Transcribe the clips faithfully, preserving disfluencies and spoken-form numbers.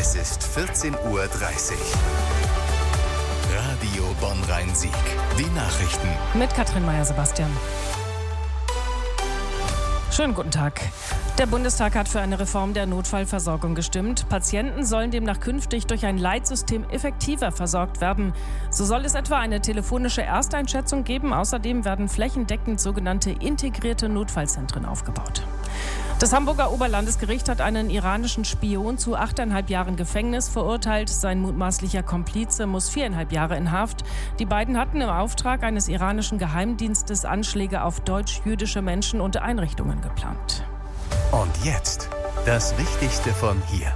Es ist vierzehn Uhr dreißig. Radio Bonn-Rhein-Sieg. Die Nachrichten. Mit Katrin Meyer-Sebastian. Schönen guten Tag. Der Bundestag hat für eine Reform der Notfallversorgung gestimmt. Patienten sollen demnach künftig durch ein Leitsystem effektiver versorgt werden. So soll es etwa eine telefonische Ersteinschätzung geben. Außerdem werden flächendeckend sogenannte integrierte Notfallzentren aufgebaut. Das Hamburger Oberlandesgericht hat einen iranischen Spion zu achteinhalb Jahren Gefängnis verurteilt. Sein mutmaßlicher Komplize muss viereinhalb Jahre in Haft. Die beiden hatten im Auftrag eines iranischen Geheimdienstes Anschläge auf deutsch-jüdische Menschen und Einrichtungen geplant. Und jetzt das Wichtigste von hier.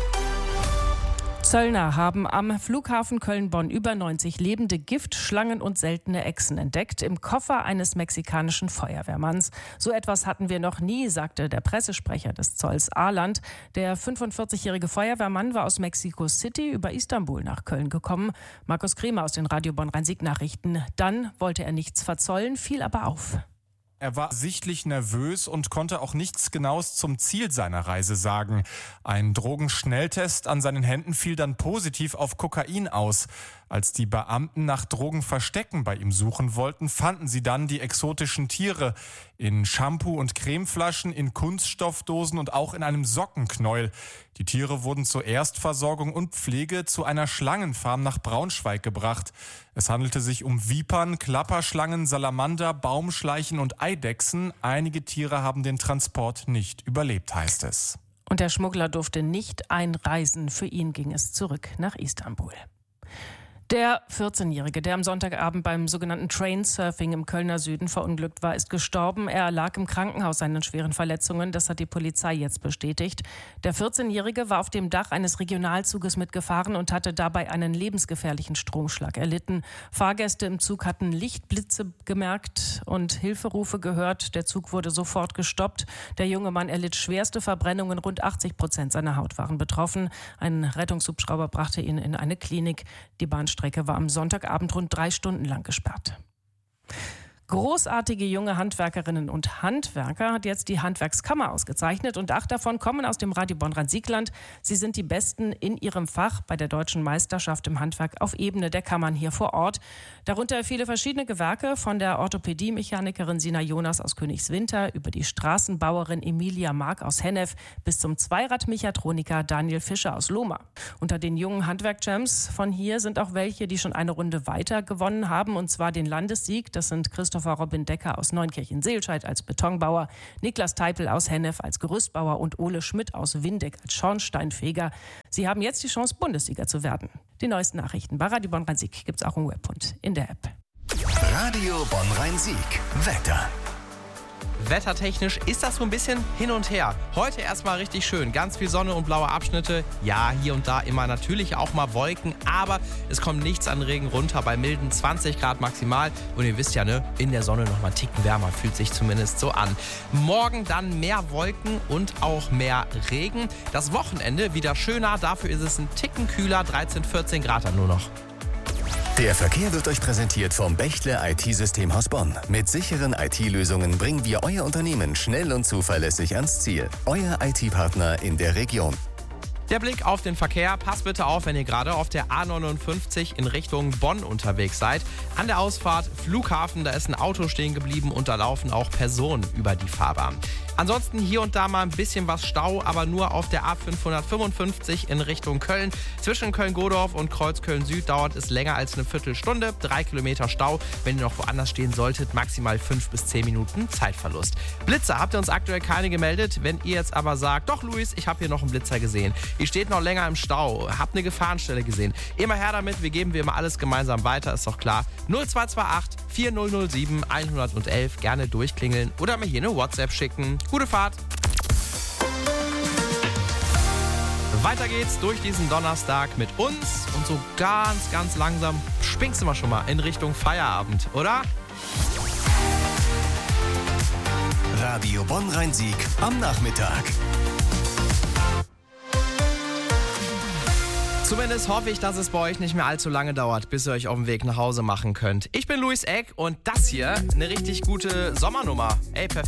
Zöllner haben am Flughafen Köln-Bonn über neunzig lebende Giftschlangen und seltene Echsen entdeckt im Koffer eines mexikanischen Feuerwehrmanns. So etwas hatten wir noch nie, sagte der Pressesprecher des Zolls Ahrland. Der fünfundvierzigjährige Feuerwehrmann war aus Mexico City über Istanbul nach Köln gekommen. Markus Kremer aus den Radio Bonn-Rhein-Sieg-Nachrichten. Dann wollte er nichts verzollen, fiel aber auf. Er war sichtlich nervös und konnte auch nichts Genaues zum Ziel seiner Reise sagen. Ein Drogenschnelltest an seinen Händen fiel dann positiv auf Kokain aus. Als die Beamten nach Drogenverstecken bei ihm suchen wollten, fanden sie dann die exotischen Tiere in Shampoo- und Cremeflaschen, in Kunststoffdosen und auch in einem Sockenknäuel. Die Tiere wurden zur Erstversorgung und Pflege zu einer Schlangenfarm nach Braunschweig gebracht. Es handelte sich um Vipern, Klapperschlangen, Salamander, Baumschleichen und Eidechsen. Einige Tiere haben den Transport nicht überlebt, heißt es. Und der Schmuggler durfte nicht einreisen. Für ihn ging es zurück nach Istanbul. Der vierzehnjährige, der am Sonntagabend beim sogenannten Trainsurfing im Kölner Süden verunglückt war, ist gestorben. Er lag im Krankenhaus seinen schweren Verletzungen. Das hat die Polizei jetzt bestätigt. Der vierzehnjährige war auf dem Dach eines Regionalzuges mitgefahren und hatte dabei einen lebensgefährlichen Stromschlag erlitten. Fahrgäste im Zug hatten Lichtblitze gemerkt und Hilferufe gehört. Der Zug wurde sofort gestoppt. Der junge Mann erlitt schwerste Verbrennungen. Rund achtzig Prozent seiner Haut waren betroffen. Ein Rettungshubschrauber brachte ihn in eine Klinik. Die Bahnstrecke Die Strecke war am Sonntagabend rund drei Stunden lang gesperrt. Großartige junge Handwerkerinnen und Handwerker hat jetzt die Handwerkskammer ausgezeichnet und acht davon kommen aus dem Radio Bonn-Rhein-Sieg-Land. Sie sind die Besten in ihrem Fach bei der Deutschen Meisterschaft im Handwerk auf Ebene der Kammern hier vor Ort. Darunter viele verschiedene Gewerke, von der Orthopädie-Mechanikerin Sina Jonas aus Königswinter über die Straßenbauerin Emilia Mark aus Hennef bis zum Zweiradmechatroniker Daniel Fischer aus Lohmar. Unter den jungen Handwerk-Champs von hier sind auch welche, die schon eine Runde weiter gewonnen haben, und zwar den Landessieg. Das sind Christoph Robin Decker aus Neunkirchen-Seelscheid als Betonbauer, Niklas Teipel aus Hennef als Gerüstbauer und Ole Schmidt aus Windeck als Schornsteinfeger. Sie haben jetzt die Chance, Bundessieger zu werden. Die neuesten Nachrichten bei Radio Bonn-Rhein-Sieg gibt es auch im Web und in der App. Radio Bonn-Rhein-Sieg. Wetter. Wettertechnisch ist das so ein bisschen hin und her. Heute erstmal richtig schön. Ganz viel Sonne und blaue Abschnitte. Ja, hier und da immer natürlich auch mal Wolken. Aber es kommt nichts an Regen runter bei milden zwanzig Grad maximal. Und ihr wisst ja, ne, in der Sonne noch mal einen Ticken wärmer. Fühlt sich zumindest so an. Morgen dann mehr Wolken und auch mehr Regen. Das Wochenende wieder schöner. Dafür ist es ein Ticken kühler. dreizehn, vierzehn Grad dann nur noch. Der Verkehr wird euch präsentiert vom Bechtle I T-Systemhaus Bonn. Mit sicheren I T-Lösungen bringen wir euer Unternehmen schnell und zuverlässig ans Ziel. Euer I T-Partner in der Region. Der Blick auf den Verkehr. Passt bitte auf, wenn ihr gerade auf der A neunundfünfzig in Richtung Bonn unterwegs seid. An der Ausfahrt Flughafen, da ist ein Auto stehen geblieben und da laufen auch Personen über die Fahrbahn. Ansonsten hier und da mal ein bisschen was Stau, aber nur auf der A fünfhundertfünfundfünfzig in Richtung Köln. Zwischen Köln-Godorf und Kreuzköln-Süd dauert es länger als eine Viertelstunde. Drei Kilometer Stau. Wenn ihr noch woanders stehen solltet, maximal fünf bis zehn Minuten Zeitverlust. Blitzer habt ihr uns aktuell keine gemeldet. Wenn ihr jetzt aber sagt, doch Luis, ich habe hier noch einen Blitzer gesehen. Ihr steht noch länger im Stau, habt eine Gefahrenstelle gesehen. Immer her damit, wir geben wir immer alles gemeinsam weiter, ist doch klar. null zwei zwei acht, vier null null sieben, eins eins eins, gerne durchklingeln oder mir hier eine WhatsApp schicken. Gute Fahrt! Weiter geht's durch diesen Donnerstag mit uns und so ganz, ganz langsam schwingst du mal schon mal in Richtung Feierabend, oder? Radio Bonn-Rhein-Sieg am Nachmittag. Zumindest hoffe ich, dass es bei euch nicht mehr allzu lange dauert, bis ihr euch auf den Weg nach Hause machen könnt. Ich bin Luis Eck und das hier eine richtig gute Sommernummer. Ey, perfekt.